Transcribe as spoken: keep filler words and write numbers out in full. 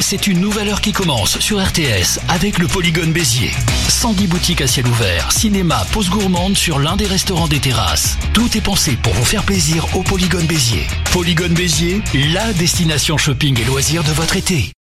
c'est une nouvelle heure qui commence sur R T S avec le Polygone Béziers. cent dix boutiques à ciel ouvert, cinéma, pause gourmande sur l'un des restaurants des terrasses. Tout est pensé pour vous faire plaisir au Polygone Béziers. Polygone Béziers, la destination shopping et loisirs de votre été.